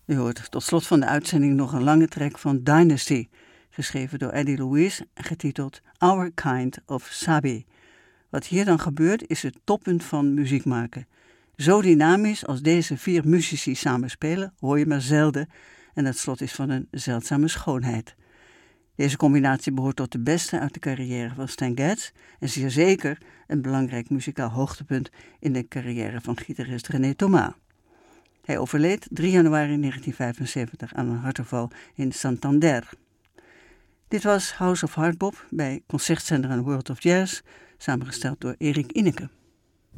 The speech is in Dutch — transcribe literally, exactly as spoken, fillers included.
U hoort tot slot van de uitzending nog een lange track van Dynasty, geschreven door Eddie Louise en getiteld Our Kind of Sabi. Wat hier dan gebeurt is het toppunt van muziek maken. Zo dynamisch als deze vier muzici samen spelen, hoor je maar zelden en het slot is van een zeldzame schoonheid. Deze combinatie behoort tot de beste uit de carrière van Stan Getz en zeer zeker een belangrijk muzikaal hoogtepunt in de carrière van gitarist René Thomas. Hij overleed drie januari negentien vijfenzeventig aan een hartaanval in Santander. Dit was House of Hardbop bij concertzender en World of Jazz, samengesteld door Erik Inneke.